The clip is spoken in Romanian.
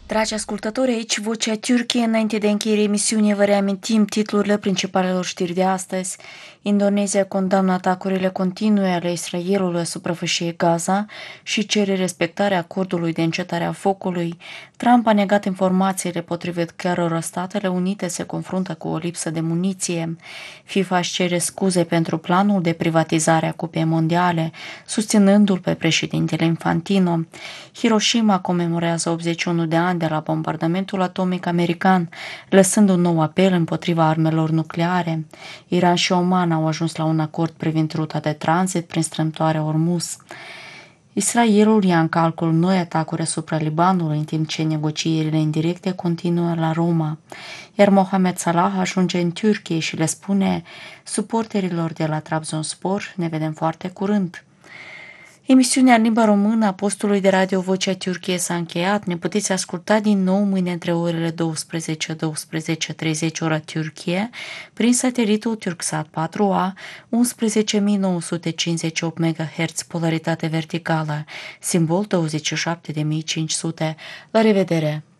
Dragi ascultători, aici Vocea Turciei. Înainte de încheierea emisiunii, vă reamintim titlurile principalelor știri de astăzi. Indonezia condamnă atacurile continue ale Israelului asupra fâșiei Gaza și cere respectarea acordului de încetare a focului. Trump a negat informațiile potrivit cărora Statele Unite se confruntă cu o lipsă de muniție. FIFA își cere scuze pentru planul de privatizare a Cupei Mondiale, susținându-l pe președintele Infantino. Hiroshima comemorează 81 de ani de la bombardamentul atomic american, lăsând un nou apel împotriva armelor nucleare. Iran și Oman au ajuns la un acord privind ruta de tranzit prin strâmtoarea Hormuz. Israelul ia în calcul noi atacuri asupra Libanului, în timp ce negocierile indirecte continuă la Roma. Iar Mohamed Salah ajunge în Turcie și le spune suporterilor de la Trabzonspor: ne vedem foarte curând. Emisiunea în limba română a postului de radio Vocea Turciei s-a încheiat. Ne puteți asculta din nou mâine între orele 12-12:30 ora Turcie prin satelitul Turksat 4A, 11.958 MHz, polaritate verticală, simbol 27.500. La revedere!